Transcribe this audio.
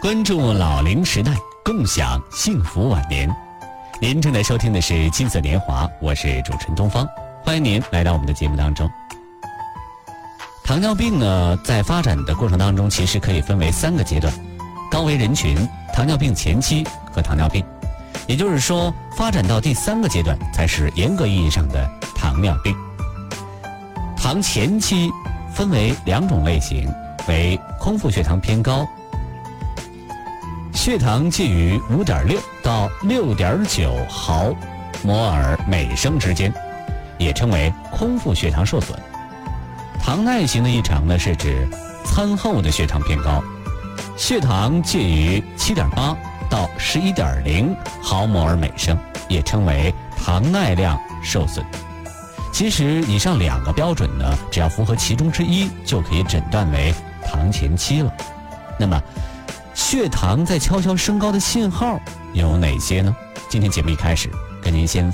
关注老龄时代，共享幸福晚年。您正在收听的是金色年华，我是主持人东方，欢迎您来到我们的节目当中。糖尿病呢，在发展的过程当中，其实可以分为3个阶段：高危人群、糖尿病前期和糖尿病。也就是说，发展到第3个阶段，才是严格意义上的糖尿病。糖前期分为2种类型，为空腹血糖偏高，血糖介于5.6到6.9毫摩尔每升之间，也称为空腹血糖受损。糖耐型的异常呢，是指餐后的血糖偏高，血糖介于7.8到11.0毫摩尔每升，也称为糖耐量受损。其实以上2个标准呢，只要符合其中之一，就可以诊断为糖前期了。那么血糖在悄悄升高的信号有哪些呢？今天节目一开始跟您先